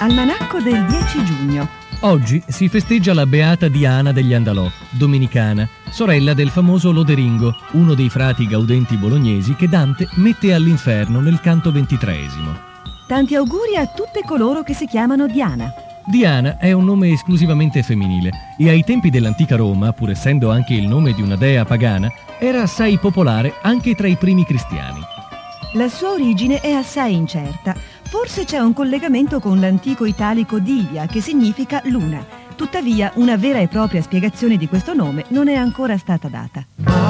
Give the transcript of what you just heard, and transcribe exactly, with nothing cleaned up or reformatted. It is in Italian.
Almanacco del dieci giugno. Oggi si festeggia la beata Diana degli Andalò, domenicana, sorella del famoso Loderingo, uno dei frati gaudenti bolognesi che Dante mette all'inferno nel canto ventitreesimo. Tanti auguri a tutte coloro che si chiamano Diana. Diana è un nome esclusivamente femminile e ai tempi dell'antica Roma, pur essendo anche il nome di una dea pagana, era assai popolare anche tra i primi cristiani. La sua origine è assai incerta. Forse c'è un collegamento con l'antico italico Divia, che significa luna. Tuttavia, una vera e propria spiegazione di questo nome non è ancora stata data.